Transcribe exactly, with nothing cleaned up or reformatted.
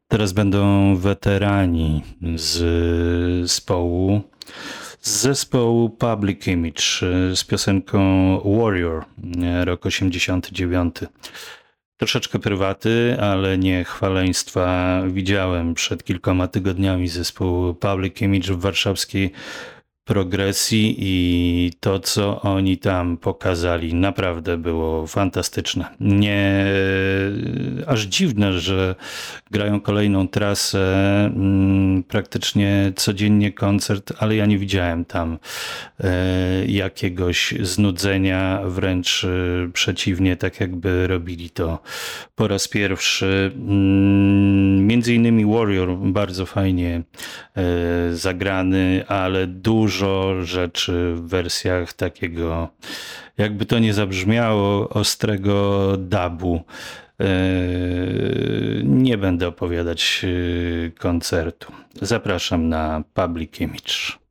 Teraz będą weterani z zespołu, z zespołu Public Image z piosenką Warrior, rok osiemdziesiąty dziewiąty. Troszeczkę prywaty, ale nie chwaleństwa. Widziałem przed kilkoma tygodniami zespół Public Image w warszawskiej Progresji i to, co oni tam pokazali, naprawdę było fantastyczne. Nie, aż dziwne, że grają kolejną trasę, mm, praktycznie codziennie koncert, ale ja nie widziałem tam e, jakiegoś znudzenia, wręcz e, przeciwnie, tak jakby robili to po raz pierwszy. Mm, między innymi Warrior bardzo fajnie e, zagrany, ale dużo Dużo rzeczy w wersjach takiego, jakby to nie zabrzmiało, ostrego dubu. Nie będę opowiadać koncertu. Zapraszam na Public Image.